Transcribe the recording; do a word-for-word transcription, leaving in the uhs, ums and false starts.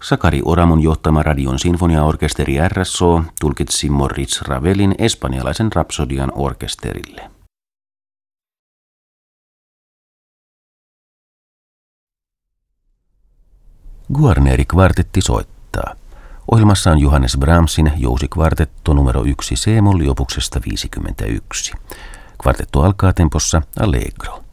Sakari Oramon johtama Radion sinfoniaorkesteri R S O tulkitsi Moritz Ravelin espanjalaisen rapsodian orkesterille. Guarneri-kvartetti soittaa. Ohjelmassa on Johannes Brahmsin jousikvartetto numero yksi C-moll opuksesta viisikymmentäyksi. Kvartetto alkaa tempossa allegro.